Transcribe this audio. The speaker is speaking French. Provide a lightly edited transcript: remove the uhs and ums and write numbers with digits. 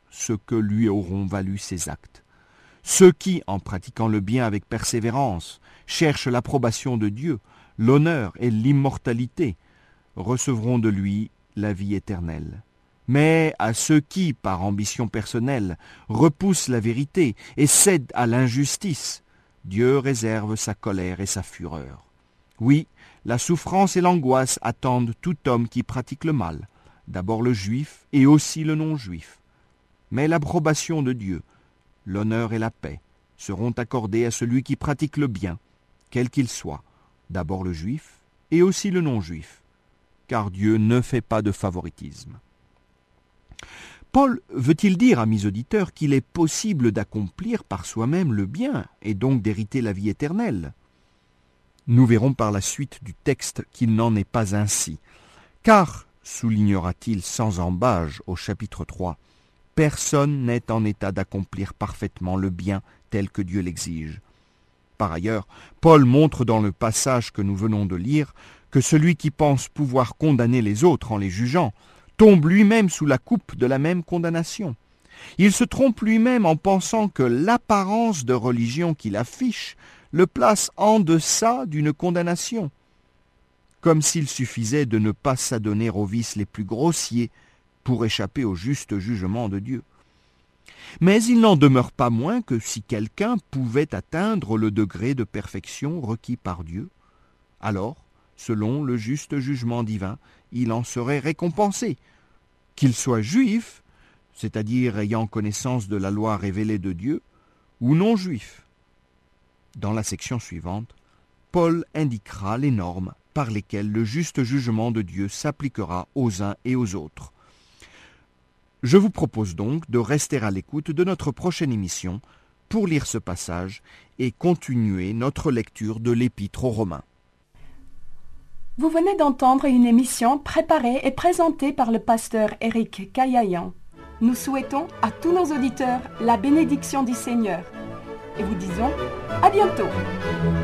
ce que lui auront valu ses actes. Ceux qui, en pratiquant le bien avec persévérance, cherchent l'approbation de Dieu, l'honneur et l'immortalité, recevront de lui la vie éternelle. Mais à ceux qui, par ambition personnelle, repoussent la vérité et cèdent à l'injustice, Dieu réserve sa colère et sa fureur. Oui, la souffrance et l'angoisse attendent tout homme qui pratique le mal, d'abord le juif et aussi le non-juif. Mais l'approbation de Dieu, l'honneur et la paix seront accordés à celui qui pratique le bien, quel qu'il soit, d'abord le juif et aussi le non-juif, car Dieu ne fait pas de favoritisme. Paul veut-il dire, amis auditeurs, qu'il est possible d'accomplir par soi-même le bien et donc d'hériter la vie éternelle ? Nous verrons par la suite du texte qu'il n'en est pas ainsi, car, soulignera-t-il sans embâge au chapitre 3, personne n'est en état d'accomplir parfaitement le bien tel que Dieu l'exige. Par ailleurs, Paul montre dans le passage que nous venons de lire que celui qui pense pouvoir condamner les autres en les jugeant tombe lui-même sous la coupe de la même condamnation. Il se trompe lui-même en pensant que l'apparence de religion qu'il affiche le place en deçà d'une condamnation, comme s'il suffisait de ne pas s'adonner aux vices les plus grossiers pour échapper au juste jugement de Dieu. Mais il n'en demeure pas moins que si quelqu'un pouvait atteindre le degré de perfection requis par Dieu, alors, selon le juste jugement divin, il en serait récompensé, qu'il soit juif, c'est-à-dire ayant connaissance de la loi révélée de Dieu, ou non juif. Dans la section suivante, Paul indiquera les normes par lesquelles le juste jugement de Dieu s'appliquera aux uns et aux autres. Je vous propose donc de rester à l'écoute de notre prochaine émission pour lire ce passage et continuer notre lecture de l'Épître aux Romains. Vous venez d'entendre une émission préparée et présentée par le pasteur Éric Caillayan. Nous souhaitons à tous nos auditeurs la bénédiction du Seigneur et vous disons à bientôt.